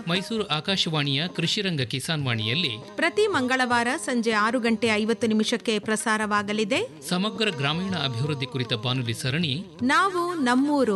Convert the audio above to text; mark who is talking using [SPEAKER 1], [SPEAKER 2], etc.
[SPEAKER 1] ಮೈಸೂರು ಆಕಾಶವಾಣಿಯ ಕೃಷಿರಂಗ ಕಿಸಾನ್ ವಾಣಿಯಲ್ಲಿ
[SPEAKER 2] ಪ್ರತಿ ಮಂಗಳವಾರ ಸಂಜೆ 6:50 ಪ್ರಸಾರವಾಗಲಿದೆ
[SPEAKER 1] ಸಮಗ್ರ ಗ್ರಾಮೀಣ ಅಭಿವೃದ್ಧಿ ಕುರಿತ ಬಾನುಲಿ ಸರಣಿ
[SPEAKER 2] ನಾವು ನಮ್ಮೂರು.